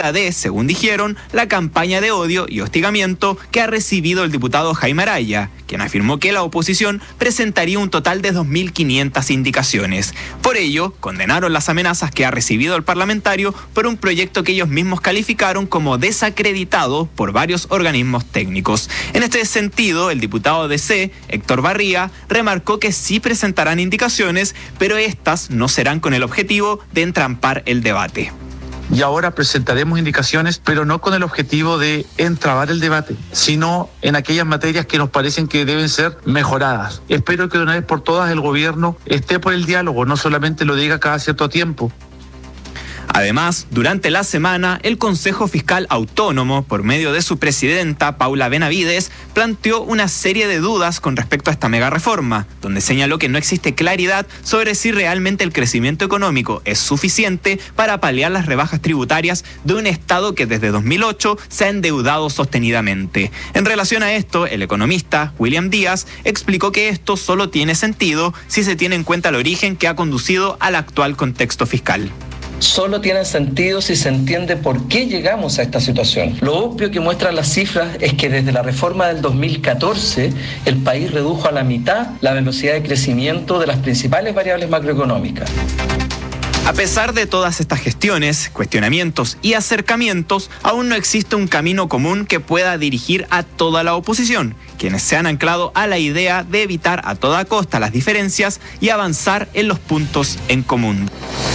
fuera de, según dijeron, la campaña de odio y hostigamiento que ha recibido el diputado Jaime Araya, quien afirmó que la oposición presentaría un total de 2.500 indicaciones. Por ello, condenaron las amenazas que ha recibido el parlamentario por un proyecto que ellos mismos calificaron como desacreditado por varios organismos técnicos. En este sentido, el diputado de C, Héctor Barría, remarcó que sí presentarán indicaciones, pero estas no serán con el objetivo de entrampar el debate. Y ahora presentaremos indicaciones, pero no con el objetivo de entrabar el debate, sino en aquellas materias que nos parecen que deben ser mejoradas. Espero que de una vez por todas el gobierno esté por el diálogo, no solamente lo diga cada cierto tiempo. Además, durante la semana, el Consejo Fiscal Autónomo, por medio de su presidenta, Paula Benavides, planteó una serie de dudas con respecto a esta mega reforma, donde señaló que no existe claridad sobre si realmente el crecimiento económico es suficiente para paliar las rebajas tributarias de un Estado que desde 2008 se ha endeudado sostenidamente. En relación a esto, el economista William Díaz explicó que esto solo tiene sentido si se tiene en cuenta el origen que ha conducido al actual contexto fiscal. Solo tiene sentido si se entiende por qué llegamos a esta situación. Lo obvio que muestran las cifras es que desde la reforma del 2014 el país redujo a la mitad la velocidad de crecimiento de las principales variables macroeconómicas. A pesar de todas estas gestiones, cuestionamientos y acercamientos, aún no existe un camino común que pueda dirigir a toda la oposición, quienes se han anclado a la idea de evitar a toda costa las diferencias y avanzar en los puntos en común.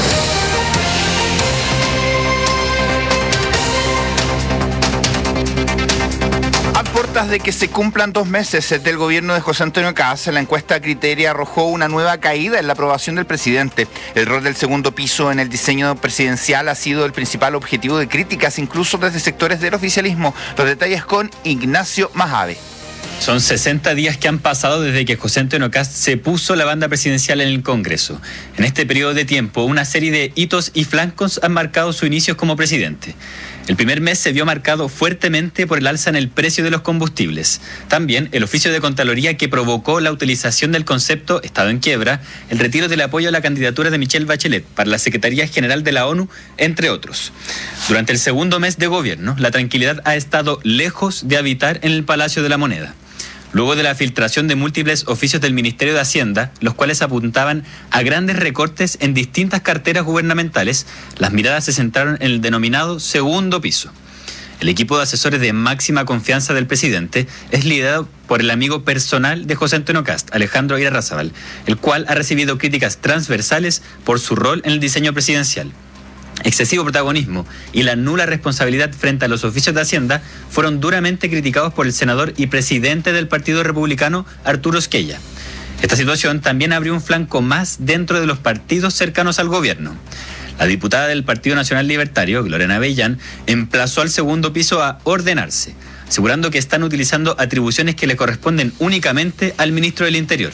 De que se cumplan 2 meses del gobierno de José Antonio Kast, la encuesta Criteria arrojó una nueva caída en la aprobación del presidente. El rol del segundo piso en el diseño presidencial ha sido el principal objetivo de críticas, incluso desde sectores del oficialismo. Los detalles con Ignacio Majave. Son 60 días que han pasado desde que José Antonio Kast se puso la banda presidencial en el Congreso. En este periodo de tiempo, una serie de hitos y flancos han marcado su inicio como presidente. El primer mes se vio marcado fuertemente por el alza en el precio de los combustibles. También el oficio de Contraloría que provocó la utilización del concepto Estado en quiebra, el retiro del apoyo a la candidatura de Michelle Bachelet para la Secretaría General de la ONU, entre otros. Durante el segundo mes de gobierno, la tranquilidad ha estado lejos de habitar en el Palacio de la Moneda. Luego de la filtración de múltiples oficios del Ministerio de Hacienda, los cuales apuntaban a grandes recortes en distintas carteras gubernamentales, las miradas se centraron en el denominado segundo piso. El equipo de asesores de máxima confianza del presidente es liderado por el amigo personal de José Antonio Kast, Alejandro Irarrázaval, el cual ha recibido críticas transversales por su rol en el diseño presidencial. Excesivo protagonismo y la nula responsabilidad frente a los oficios de Hacienda fueron duramente criticados por el senador y presidente del Partido Republicano, Arturo Esquella. Esta situación también abrió un flanco más dentro de los partidos cercanos al gobierno. La diputada del Partido Nacional Libertario, Gloriana Bellán, emplazó al segundo piso a ordenarse, asegurando que están utilizando atribuciones que le corresponden únicamente al ministro del Interior.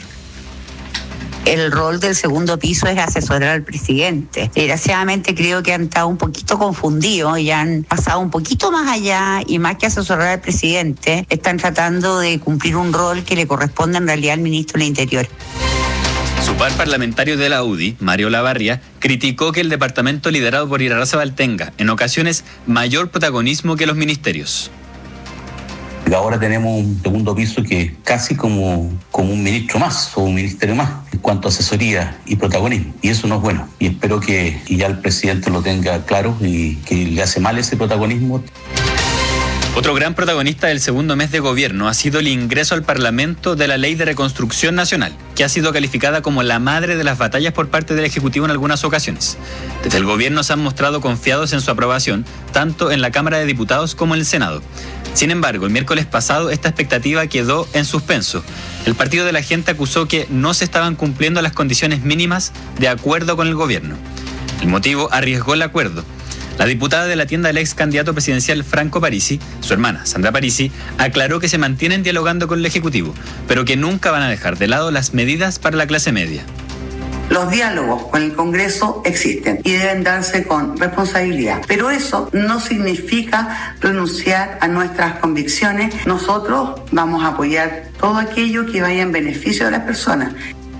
El rol del segundo piso es asesorar al presidente. Desgraciadamente creo que han estado un poquito confundidos y han pasado un poquito más allá y más que asesorar al presidente, están tratando de cumplir un rol que le corresponde en realidad al ministro del Interior. Su par parlamentario de la UDI, Mario Lavarria, criticó que el departamento liderado por Irarrázaval tenga, en ocasiones, mayor protagonismo que los ministerios. Ahora tenemos un segundo piso que es casi como un ministro más o un ministerio más en cuanto a asesoría y protagonismo. Y eso no es bueno. Y espero que ya el presidente lo tenga claro y que le hace mal ese protagonismo. Otro gran protagonista del segundo mes de gobierno ha sido el ingreso al Parlamento de la Ley de Reconstrucción Nacional, que ha sido calificada como la madre de las batallas por parte del Ejecutivo en algunas ocasiones. Desde el gobierno se han mostrado confiados en su aprobación, tanto en la Cámara de Diputados como en el Senado. Sin embargo, el miércoles pasado esta expectativa quedó en suspenso. El Partido de la Gente acusó que no se estaban cumpliendo las condiciones mínimas de acuerdo con el gobierno. El motivo arriesgó el acuerdo. La diputada de la tienda del ex candidato presidencial Franco Parisi, su hermana Sandra Parisi, aclaró que se mantienen dialogando con el Ejecutivo, pero que nunca van a dejar de lado las medidas para la clase media. Los diálogos con el Congreso existen y deben darse con responsabilidad, pero eso no significa renunciar a nuestras convicciones. Nosotros vamos a apoyar todo aquello que vaya en beneficio de las personas.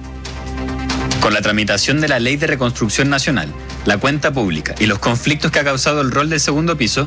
Con la tramitación de la Ley de Reconstrucción Nacional, la cuenta pública y los conflictos que ha causado el rol del segundo piso,